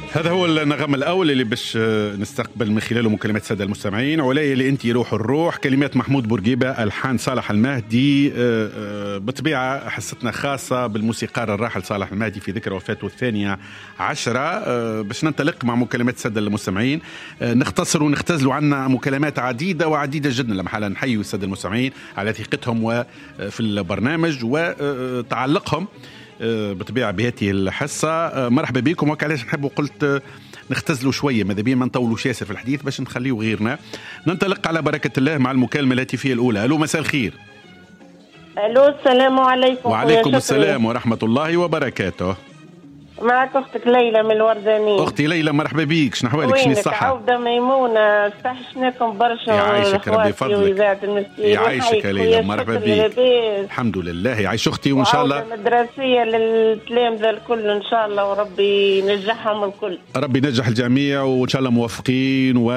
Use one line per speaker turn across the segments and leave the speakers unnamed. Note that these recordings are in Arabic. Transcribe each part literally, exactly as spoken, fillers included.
هذا هو النغم الأول اللي باش نستقبل من خلاله مكالمات السادة المستمعين. علايا اللي أنت روح الروح، كلمات محمود بورقيبة، ألحان صالح المهدي. بطبيعة حصتنا خاصة بالموسيقار الراحل صالح المهدي في ذكرى وفاته الثانية عشرة. باش ننطلق مع مكالمات السادة المستمعين، نختصر ونختزلوا عنا مكالمات عديدة وعديدة جدا. لما حالا نحيي السادة المستمعين على ثقتهم وفي البرنامج وتعلقهم بطبيعة بهذه الحصة. مرحبا بكم. وكعلاش نحبوا قلت نختزلوا شوية، ماذا بينا ما نطولوش ياسر في الحديث باش نخليه غيرنا. ننطلق على بركة الله مع المكالمة الهاتفية الأولى. ألو، مساء الخير.
ألو، السلام عليكم.
وعليكم السلام ورحمة الله وبركاته.
معك أختك ليلى من الوردانية.
أختي ليلى مرحبا بيك، شنو أحوالك؟ شنو الصحة؟
عودة ميمونة، استحشناكم برشا.
يعيشك ربي يفضلك. يعيشك يا ليلى مرحبا بيك. الحمد لله يعيش أختي، وإن شاء الله
مدرسية للتلامذة الكل إن شاء الله، وربي ينجحهم الكل.
ربي ينجح الجميع وإن شاء الله موفقين. و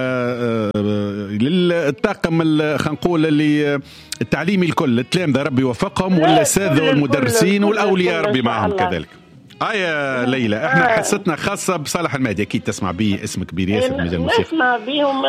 للطاقم خلينا نقول اللي التعليمي الكل، التلامذة ربي يوفقهم، والأساتذة والمدرسين والأولياء ربي معهم كذلك. آه يا ليلى، احنا آه. حصتنا خاصة بصالح المهدي، أكيد تسمع به، اسم كبير ياسر في مجال الموسيقى.
نسمع بهم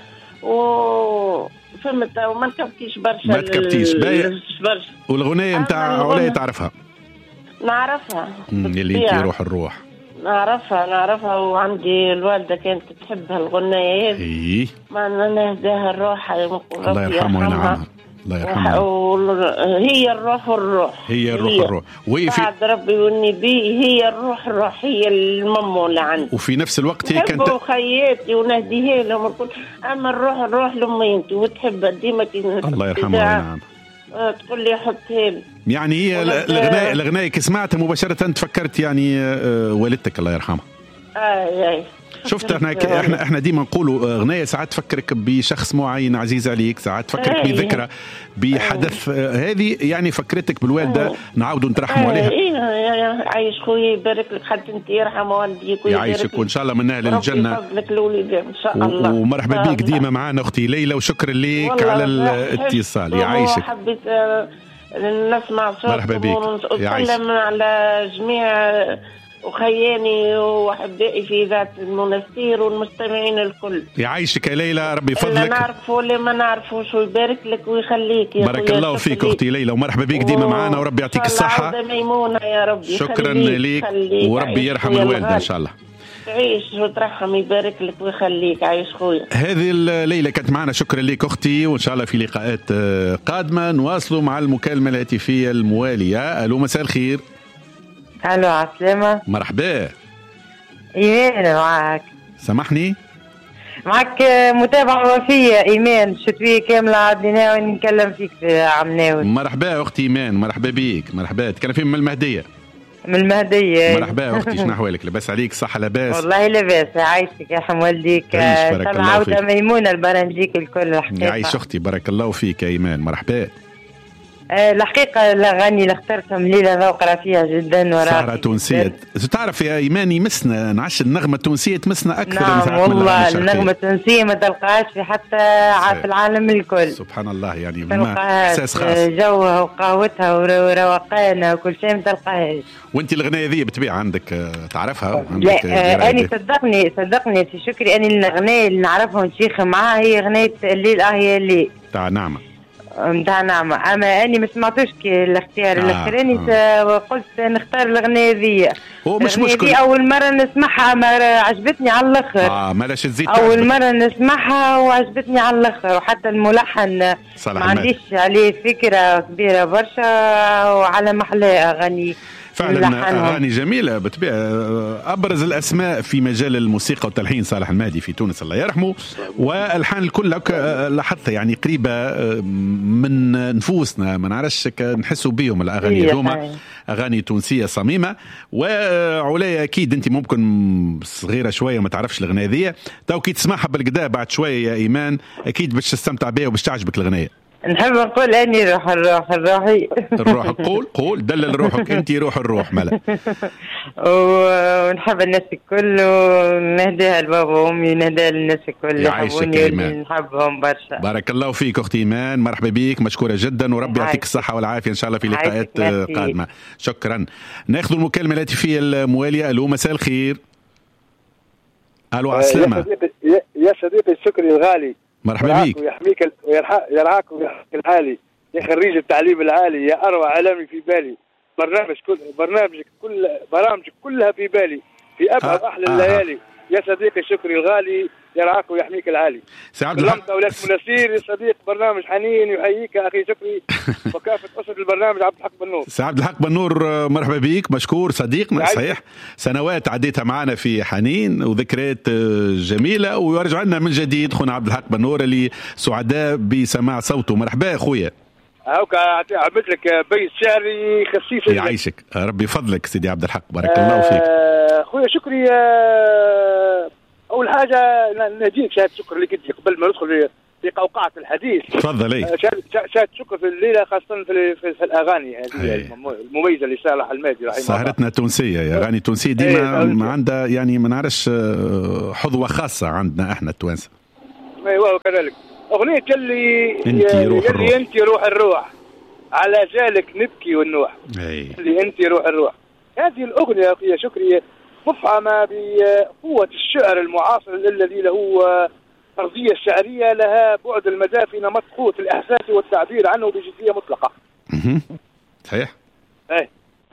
و فهمت، وما نكبتيش برشا.
ما تكبتيش برشا. والغنية نتاع علايا تعرفها؟
نعرفها
اللي انت روح الروح.
نعرفها نعرفها وعندي الوالدة كانت تحبها الغنية هذه.
ايه
ما نهداها الروح.
الله يرحمها وينعمها. الله يرحمها.
هي الروح الروح
هي الروح الروح
وفي بعد ربي والنبي، هي الروح الروح، هي الممو اللي عندي.
وفي نفس الوقت هي كانت
خياتي ونهديها لهم الكل. اما الروح الروح لامي انت وتحبها ديما.
الله يرحمها وينعمها.
تقول لي حطها لي.
يعني هي الغناء الغناء كي سمعتها مباشرة تفكرت يعني والدتك الله يرحمها.
اي اي
شفت احنا احنا احنا ديما نقولوا اغنيه ساعات تفكرك بشخص معين عزيز عليك، ساعات تفكرك أيه. بذكرى بحدث أيه. هذه يعني فكرتك بالوالده. أيه. نعاودوا نترحموا عليها.
ايه عايش خويا يبارك لك، حتى انت يرحم والديك
يعيشك وان شاء الله من اهل الجنه.
فضلك الاولاد ان شاء الله.
ومرحبا بك ديما معنا اختي ليلى، وشكرا لك على الاتصال. يعيشك.
حبيت نسمع صوتك.
مرحبا بك.
ونسلم على جميع وخياني وأحبائي في ذات المنستير والمستمعين الكل.
يعيشك يا ليلى ربي يفضلك.
اللي نعرفه واللي ما نعرفوش ويبارك لك ويخليك يا
بارك الله فيك أختي ليلى، ومرحبا بك ديما معنا، وربي يعطيك الصحة.
ميمونة يا ربي.
شكرا لك وربي يرحم الوالدة إن شاء الله.
تعيش وترحم يبارك لك ويخليك. عايش خويا.
هذه الليلة كانت معنا، شكرا لك أختي، وإن شاء الله في لقاءات قادمة نواصلوا مع المكالمة الهاتفية الموالية. ألو، مساء الخير.
الو، عسلامة.
مرحبا.
ايمان معك.
سامحني
معك متابعة وفية ايمان، شتوية كاملة عدينا ونكلم فيك في عمناوي.
مرحبا اختي ايمان، مرحبا بيك. مرحبا، تكلمين من المهدية.
من المهدية.
مرحبا اختي، شنو احوالك؟ لاباس عليك؟ صحة لاباس؟
والله لاباس. عايشك يا حم والديك.
سلام
عودة ميمونة البرنجيك الكل.
يعيش اختي، بارك الله فيك يا ايمان. مرحبا.
أه الحقيقة الأغاني اللي اخترتهم ليلة ذوقرة فيها جدا وراقية.
سهرة تونسية. تعرف يا إيمان يمسنا نعش النغمة التونسية، تمسنا أكثر.
نعم والله النغمة التونسية ما تلقاهاش في حتى في العالم الكل.
سبحان الله، يعني إحساس خاص.
جوها وقهوتها وروقانها وكل شيء ما تلقاهاش.
وأنت الغناية ذي بالطبيعة عندك تعرفها؟
عندك لا أنا صدقني صدقني في شكري أني الغناية اللي نعرفها ونشيخ معاها هي غناية الليل آه هي الليل
تاع نعمة.
متاع نعمة. أما أني ما سمعتوش الاختيار آه الأخراني آه. وقلت نختار الأغنية ذي.
هو مش مشكل.
أول مرة نسمعها ما عجبتني على الآخر.
آه مالاش تزيد.
أول مرة نسمعها وعجبتني على الآخر، وحتى الملحن ما عنديش عليه فكرة كبيرة برشا، وعلى محلاه أغاني
فعلا أغاني جميلة بالطبيعة. أبرز الأسماء في مجال الموسيقى والتلحين صالح المهدي في تونس الله يرحمه، والألحان الكل لاحظتها يعني قريبة من نفوسنا، ما نعرفش نحسوا بهم الأغاني هذوما، أغاني تونسية صميمة. وعليا أكيد أنت ممكن صغيرة شوية ما تعرفش الأغنية ذي، تو كي تسمعها بالقدا بعد شوية يا إيمان أكيد باش تستمتع بها وباش تعجبك الأغنية.
نحب نقول اني روح الروح الروحي.
الروح قول قول دلل روحك انت روح الروح ملا.
ونحب الناس الكل ونهديها لبابا وامي ونهديها للناس الكل يحبوني ونحبهم برشا.
بارك الله فيك اختي ايمان، مرحبا بك، مشكوره جدا، وربي يعطيك الصحه والعافيه ان شاء الله في لقاءات قادمه. شكرا. ناخذ المكالمه الهاتفيه المواليه. الو، مساء الخير. الو عسلامة.
يا صديقي يا صديقي شكري الغالي،
مرحبا بك.
ويحميك ويرعاك ويحميك العالي يا خريج التعليم العالي، يا اروع علامي في بالي. برنامج كل برنامجك كل برامجك كلها في بالي في ابهى آه. واحلى الليالي آه. يا صديقي شكري الغالي، يرعاك ويحميك العالي.
سي عبد الحق
ولك مناسير يا صديق برنامج حنين، يحييك اخي شكري وكافه اسره البرنامج. عبد الحق بنور.
سي عبد الحق بنور مرحبا بك، مشكور صديقنا. صحيح سنوات عديتها معنا في حنين وذكريات جميله، ويرجع لنا من جديد خونا عبد الحق بنور اللي سعداء بسماع صوته. مرحبا اخويا.
هاوك عملت لك بيت شعري خسيس.
يعيشك ربي فضلك سيدي عبد الحق، بارك الله فيك.
اخويا شكري، اول حاجه نهديك شهاده شكر اللي قلت قبل ما ندخل في قوقعه الحديث.
تفضل. اي
شهاده شكر في الليله خاصه في, في, في الاغاني هذه المميزه لصالح المهدي رحمه الله.
سهرتنا تونسيه يا اغاني تونسيه ديما ما عندها يعني ما نعرفش حظوه خاصه عندنا احنا التوانسه.
ايوه وكذلك اغنيه اللي
انت روح الروح،
اللي انت روح الروح على ذلك نبكي ونوح.
اي
اللي انت روح الروح. هذه الاغنيه اخويا شكري مفعمه بقوه الشعر المعاصر الذي له ارضيه شعريه لها بعد المدى في نمط قوه الاحساس والتعبير عنه بجديه مطلقه.
اها صحيح.
اي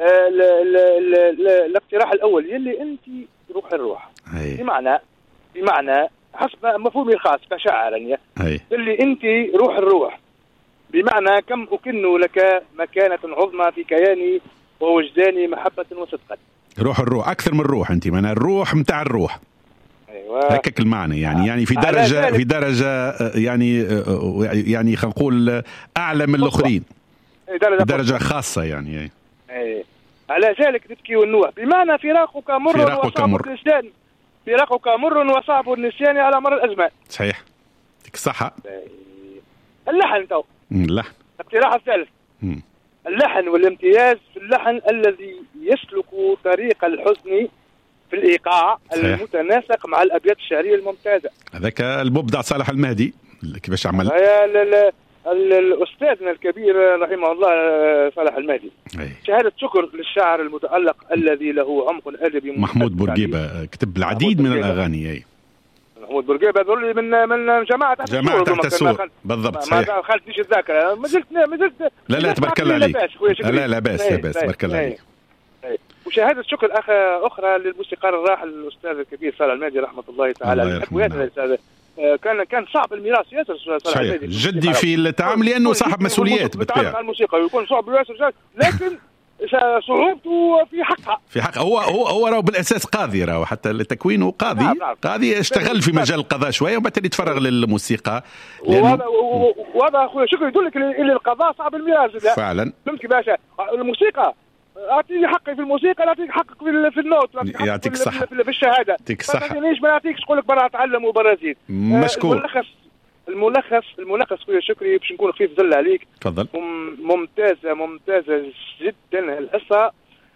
الاقتراح الاول يلي انت روح الروح
أي.
بمعنى بمعنى حسب مفهومي الخاص كشاعر
أي.
اللي انت روح الروح بمعنى كم اكن لك مكانه عظمى في كياني ووجداني محبه وصدقا.
روح الروح اكثر من روح، انت من الروح متاع الروح.
ايوه
هكاك المعنى يعني يعني في درجه في درجه يعني يعني خلينا نقول اعلى من الاخرين، درجه, درجة خاصه يعني.
اي على ذلك تبكي والنوح بمعنى فراقك مر وصعب النسيان. فراقك مر وصعب النسيان على مر الازمان.
صحيح ديك الصحه.
اللحن تو
اللحن
الاقتراح الثالث م. اللحن والامتياز في اللحن الذي يسلك طريق الحزن في الإيقاع المتناسق مع الأبيات الشعرية الممتازة.
هذاك المبدع صالح المهدي كيفاش عمل.
الأستاذنا الكبير رحمه الله صالح المهدي.
أي.
شهادة شكر للشاعر المتألق الذي له عمق أدبي.
محمود بورقيبة كتب العديد من الأغاني. أي.
محمود بورقيبة ذول من من جماعة تحت
جماعة السور. تحت السور بالضبط. صحيح.
ما خالتنيش الذاكرة ما زلت ما زلت.
لا لا تبارك الله عليك. لا لا باس لا باس تبارك الله عليك.
وشهادة شكر أخ أخرى للموسيقار الراحل الأستاذ الكبير صالح المهدي رحمة الله تعالى عليه. كان كان صعب الميراث ياسر صالح المهدي
جدي في التعامل لأنه صاحب مسؤوليات
بالطبع. الموسيقى ويكون صعب ياسر لكن صعوبته في حقها
في حق. هو هو هو راهو بالاساس قاضي، راهو حتى لتكوينه قاضي. نعم نعم. قاضي اشتغل في مجال القضاء شويه وبعد يتفرغ للموسيقى.
وهذا وهذا اخويا شكرا يدلك ان القضاء صعب الميراث.
فعلا
فهمت كيفاش الموسيقى اعطيني حقي في الموسيقى، اعطيك حقك في النوت،
يعطيك الصحة
في الشهاده.
يعطيك الصحة.
ما تعطينيش ما نعطيكش نقول لك برا اتعلم وبرا زيد.
مشكور.
الملخص الملخص الملخص خويا شكري باش نكون خفيف زل عليك.
تفضل.
ممتازه ممتازه جدا الحصه.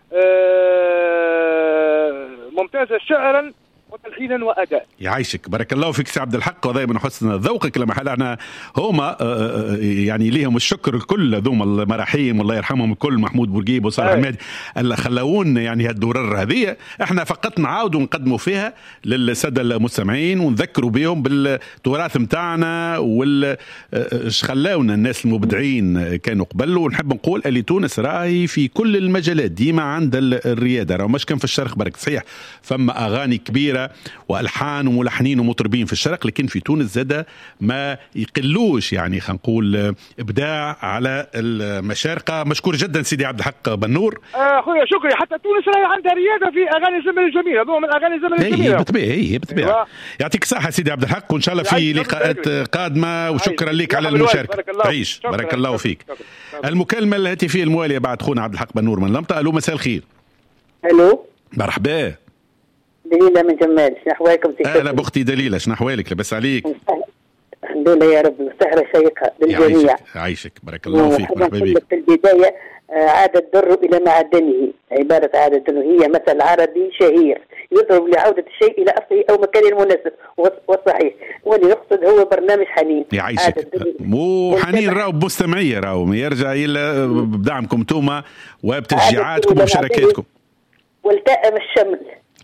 ممتازه شعرا وتلحينا واداء.
يعيشك بارك الله فيك سي عبد الحق، ودائما حسن ذوقك لما حلنا هما يعني ليهم الشكر الكل ذوما المراحيم والله يرحمهم الكل، محمود بورقيب وصالح المهدي اللي خلونا يعني هالدورة هذه. احنا فقط نعاودوا نقدموا فيها للساده المستمعين ونذكروا بهم بالتراث متاعنا واش خلاونا الناس المبدعين كانوا قبل. ونحب نقول اللي تونس راهي في كل المجالات ديما عند الرياده، راه مش كان في الشرق برك. صحيح فما اغاني كبيره والحان وملحنين ومطربين في الشرق، لكن في تونس زاد ما يقلوش يعني خلينا نقول ابداع على المشارقه. مشكور جدا سيدي عبد الحق بنور.
اخويا شكري حتى تونس راهي عندها رياده في اغاني الزمن الجميل، هذول من اغاني الزمن الجميل.
هي بالطبيعه هي بالطبيعه. يعطيك الصحه سيدي عبد الحق، وان شاء الله في لقاءات قادمه، وشكرا لك على المشاركه. تعيش بارك الله فيك. المكالمه الهاتفيه المواليه بعد خونا عبد الحق بنور من لمطه. الو مساء الخير.
الو
مرحبا.
دليلة من جمال، شنو أحوالكم؟
أهلا بأختي دليلة، شنو أحوالك؟ لبس عليك؟
الحمد لله يا رب، سهرة شيقة للجميع.
يعيشك عايشك بارك الله فيك. مرحبا بك.
في البداية عاد الدر إلى معدنه، عبارة عادة هي مثل عربي شهير يضرب لعودة الشيء إلى أصله أو مكانه المناسب والصحيح، واللي يقصد هو برنامج حنين.
يعيشك مو حنين راهو مستمعية، راهو يرجع إلى بدعمكم توما وبتشجيعاتكم ومشاركاتكم.
والتأم الشمل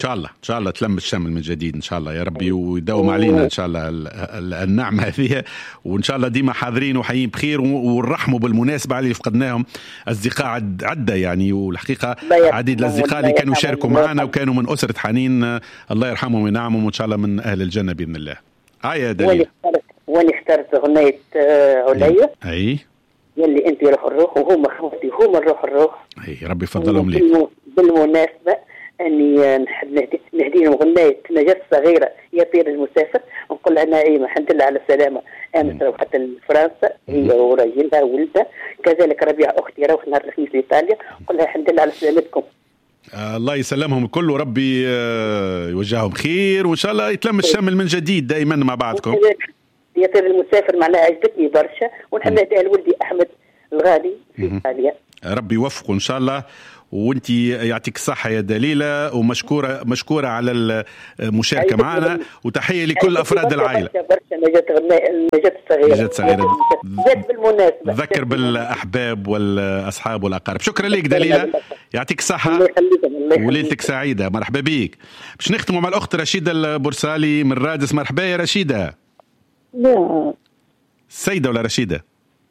شاء الله إن شاء الله تلم الشمل من جديد إن شاء الله يا ربي، ويداوم علينا إن شاء الله النعمة هذه، وإن شاء الله ديما حاضرين وحيين بخير، ونرحموا بالمناسبة على اللي فقدناهم أصدقاء عدة يعني، والحقيقة عديد الأصدقاء اللي كانوا يشاركوا معنا وكانوا من أسرة حنين، الله يرحمهم وينعمهم وإن شاء الله من أهل الجنة بإذن الله. آية دليل
وأنا اخترت أغنية عليا
أي
يلي أنت روح الروح وهم خوتي هم الروح الروح.
أي ربي يفضلهم لي.
بالمناسبة أني نحب نهديهم أغنية نجاة صغيرة يا طير المسافر، ونقول لها نعيمة الحمد لله على السلامة، أنا روحت لفرنسا هي وراجلها وولدها، كذلك ربيع أختي روح نهار الخميس لإيطاليا، نقول لها الحمد لله على سلامتكم.
آه الله يسلمهم الكل وربي آه يوجههم خير، وإن شاء الله يتلم الشمل من جديد دائما مع بعضكم.
يا طير المسافر معناها عجبتني برشا، ونحب نهديها لولدي أحمد الغالي في إيطاليا.
ربي يوفقه إن شاء الله، وانتي يعطيك الصحة يا دليلة، ومشكورة مشكورة على المشاركة معنا، وتحية لكل أفراد العائلة.
نجاة صغيرة
نجاة صغيرة
بالمناسبة
ذكر بالأحباب والأصحاب والأقارب. شكرا لك دليلة، يعطيك الصحة وليلتك سعيدة. مرحبا بيك. باش نختموا مع الأخت رشيدة البورسالي من رادس. مرحبا يا رشيدة.
لا
سيدة ولا رشيدة؟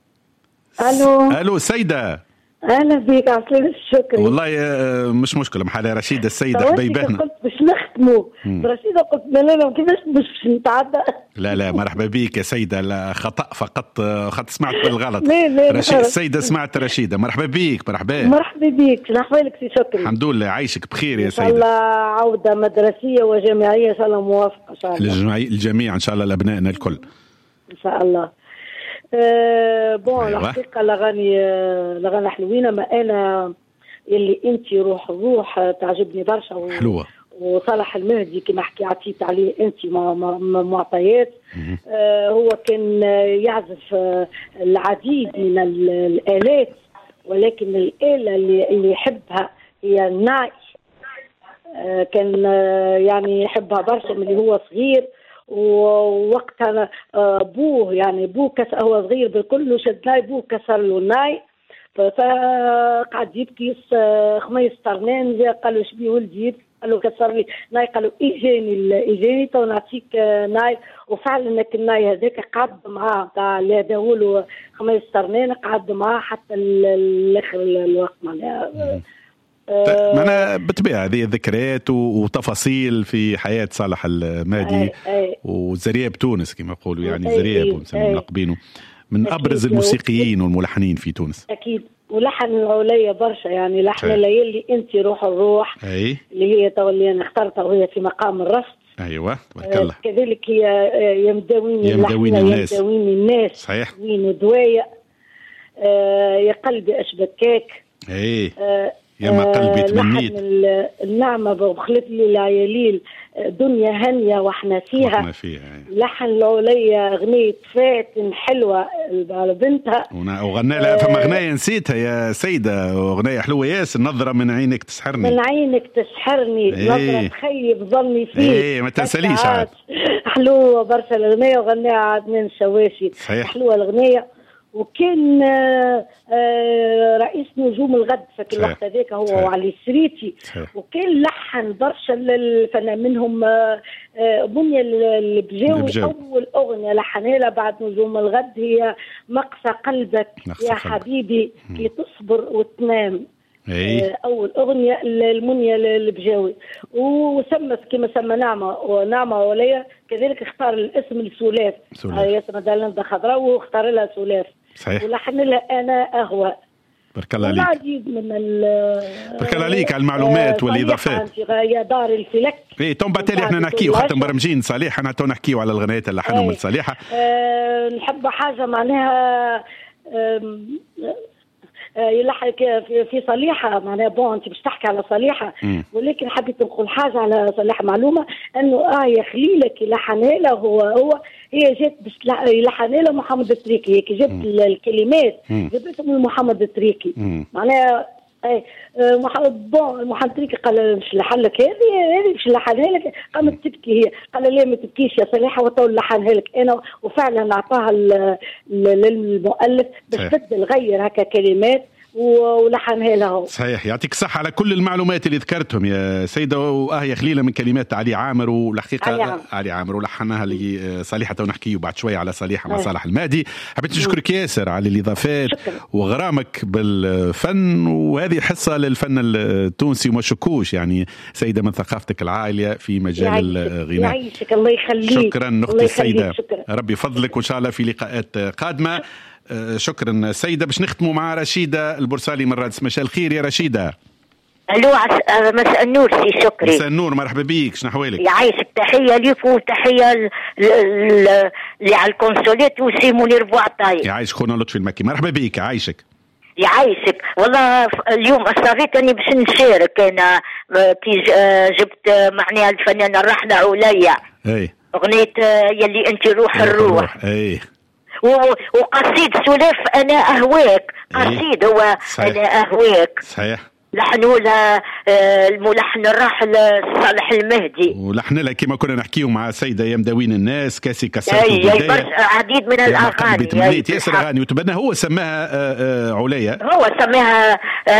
ألو
ألو سيدة.
أهلا بك عسلامة الشكر.
والله مش مشكلة محالة رشيدة السيدة حبيبتنا.
قلت باش نختموا برشيدة، قلت لا لا لا كيفاش باش نتعدى.
لا لا مرحبا بيك يا سيدة، لا خطأ فقط، خط سمعت بالغلط.
لا لا
رشيد السيدة سمعت رشيدة. مرحبا بيك. مرحبا
مرحبا بيك. شنو أحوالك سي شكري؟
الحمد لله عايشك بخير يا سيدة.
إن شاء الله عودة مدرسية وجامعية إن شاء الله موافقة إن شاء الله
الجميع إن شاء الله لأبنائنا الكل
إن شاء الله. أه بون أيوة. الحقيقة الأغاني الأغاني حلوين، ما أنا اللي أنت روح روح تعجبني برشا و...
حلوة.
وصالح المهدي كما حكي عطيت عليه أنت معطيات. أه هو كان يعزف العديد من الآلات، ولكن الآلة اللي, اللي يحبها هي الناي. أه كان يعني يحبها برشا من اللي هو صغير، ووقتها ابوه يعني ابوه كسر هو صغير بالكل وشد ناي ابوه كسر له الناي، فقعد يبكي. خميس طرنان قال له شبيه ولدي يبكي، قال له كسر لي ناي، قال له اجاني اجاني تو نعطيك ناي. وفعلا الناي هذاك قعد معاه تاع اللي داولو خميس طرنان، قعد معاه حتى الاخر الوقت معناها.
معنا بالطبيعة هذه ذكريات وتفاصيل في حياة صالح المهدي وزرياب تونس كما يقولوا، يعني زرياب ونلقبينه من أبرز الموسيقيين والملحنين في تونس.
أكيد. ولحن العليا برشا، يعني لحن الليالي أنت روح الروح
أي.
اللي هي تولي أنا اخترتها وهي في مقام الرصد.
أيوة تبارك الله.
كذلك هي يمداويني
يمداويني الناس.
يمداويني الناس
صحيح.
وين دوايا يا قلبي أشبكاك.
أي آه يا ما قلبي تمنيت.
النعمة بخلت لي العياليل دنيا هنية واحنا فيها,
وإحنا فيها.
لحن العليا أغنية فاتن حلوة على بنتها،
وغنى لها فما أغنية نسيتها يا سيدة، أغنية حلوة ياسر، نظرة من عينك تسحرني.
من عينك تسحرني. ايه. نظرة تخيب ظني فيه.
ايه ما تنسليش عاد.
حلوة برشا الأغنية وغنيها عدنان الشواشي.
صحيح.
حلوة الأغنية. وكان رئيس نجوم الغد في الوقت هذاك هو وعلي السريتي. وكان لحن برشا الفنانين منهم بنية البجاوي. أول أغنية لحنها لها بعد نجوم الغد هي مقسى قلبك يا حبيبي كي تصبر وتنام.
أي.
أول أغنية المنية البجاوي، وسمت كما سمى نعمة ونعمة وليا كذلك اختار الاسم السلاف ياسر دالندا خضراء واختار لها سلاف.
صحيح.
ولحن لها أنا أهوى.
بارك الله عليك.
العديد من
بارك الله عليك على المعلومات والإضافات.
يا دار الفلك.
إيه توم باتالي احنا نحكيو حتى مبرمجين صالح، احنا تو نحكيو على الغنايات اللي لحنهم من صالحة.
أه نحب حاجة معناها يلحق في صليحة معناها بون انت باش تحكي على صليحة، ولكن حبيت نقول حاجة على صليحة معلومة انه اه يا خليلك يلحنها له هو هو هي جات باش يلحنها له محمد التريكي، هيك جبت الكلمات جبتهم من محمد التريكي معناها اي محمد بون محمد التريكي قال مش لحن لك هذه هذه مش لحنها لك، قامت تبكي هي قال لا ما تبكيش يا صليحة وتو لحنها لك انا، وفعلا اعطاها للمؤلف باش بدل غير هكا كلمات ولحنها له.
صحيح، يعطيك الصحة على كل المعلومات اللي ذكرتهم يا سيدة. وآهي خليلة من كلمات علي عامر، والحقيقة علي عامر, علي عامر ولحنها لصالحة، ونحكي بعد شوية على صالحة مع صالح المهدي. حبيت نشكرك ياسر على الإضافات وغرامك بالفن، وهذه حصة للفن التونسي وما شكوش، يعني سيدة من ثقافتك العالية في مجال الغناء.
يعيشك الله يخليك.
شكرا نختي السيدة، ربي فضلك، وإن شاء الله في لقاءات قادمة. شكرا سيدة. باش نختموا مع رشيدة البرسالي من رادس. مساء الخير يا رشيدة.
الو مساء النور سي شكري.
مساء النور، مرحبا بيك، شنو احوالك؟
يعيشك، تحيه ليك وتحيه اللي على الكونسولات وسي منير بوعطاي.
يعيش خونا لطفي المكي، مرحبا بيك، عايشك.
يعيشك والله. اليوم اصريت اني باش نشارك انا كي جبت معناها الفنانه الراحله عليا.
اي
اغنيه يلي انت روح الروح.
اي
وقصيد سلاف انا اهواك. قصيد هو
صحيح.
انا اهواك
صحيح،
لحنوا لها الملحن الراحل صالح المهدي،
ولحن لها كما كنا نحكيو مع سيدة يا مداوين الناس كاسي كسرت
اي عديد من الاغاني.
تمنيت ياسر اغاني وتبنى. هو سماها عليا،
هو سماها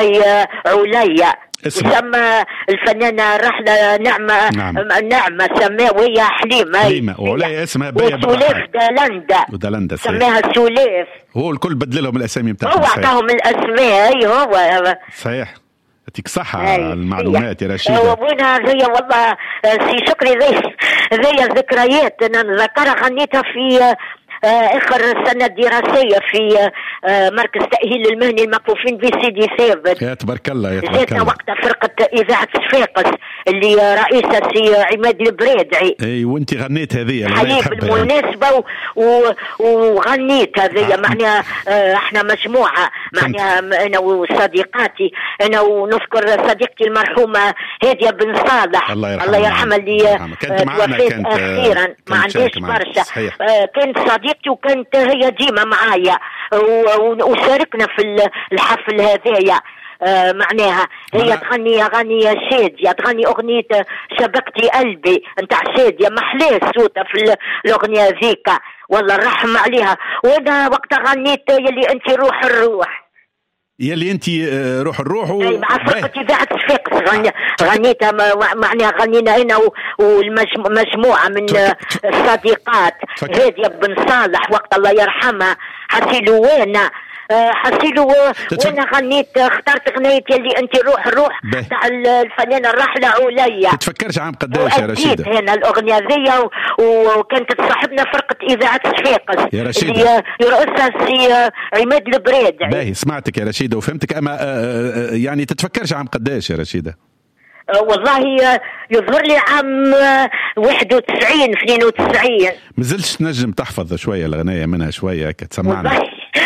عليا، وسمى الفنانة رحلة نعمة. نعم. نعمة سماها وهي حليمة.
حليمة وعليا اسمها باية
وسلاف دالندا.
ودالندا
سماها سلاف.
هو الكل بدل لهم الاسامي بتاعهم.
هو اعطاهم الاسماء. اي هو
صحيح. يعطيك صحة على المعلومات يا رشيدة.
وين هذه والله سي شكري، ذي ذي ذكريات انا نذكرها، غنيتها في اخر سنه دراسيه في مركز تاهيل المهني المكفوفين بسيدي ثابت.
يا تبارك الله يا تبارك الله.
وقتها فرقه اذاعه صفاقس اللي رئيسه سي عماد البريدعي.
اي وانت غنيت هذه
حليب بالمناسبه و... و... وغنيت هذه. آه. معناها احنا مجموعه، معناها انا وصديقاتي، انا ونذكر صديقتي المرحومه هاديه بن صالح الله يرحمها, الله يرحمها اللي
كانت معنا كانت
اخيرا ما عنديش برشا. كانت صديقتي وكانت هي ديما معايا وشاركنا في الحفل هذايا. آه معناها هي تغني أغاني شادية، تغني أغنية شبكتي قلبي نتاع شادية، محلاه صوتها في الأغنية ذيك، والله الرحم عليها. وأنا وقتها غنيت يلي أنت روح الروح.
يلي أنت روح الروح و...
أي مع فرقة إذاعة صفاقس غني... غنيتها معناها. غنينا أنا ومجموعة من الصديقات، هادية بن صالح وقت الله يرحمها، حسيلوانا حسيلو. وانا غنيت اخترت غنية يلي انت روح الروح تاع الفنانة الراحلة عليا.
تتفكرش عام قداش يا رشيدة؟
هنا الاغنية ذي وكانت تصاحبنا فرقة اذاعة صفاقس
يا رشيدة
يرأسها سي عماد البريدعي.
باهي سمعتك يا رشيدة وفهمتك، اما يعني تتفكرش عام قداش يا رشيدة؟
والله يظهر لي عام واحد وتسعين اثنين وتسعين.
مازلتش تنجم تحفظ شوية الغناية منها شوية كتسمعنا؟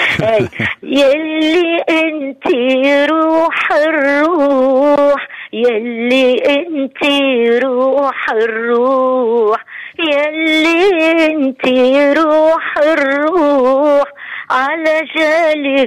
يلي انت روح الروح، يلي انت روح الروح، يلي انت روح الروح على جالك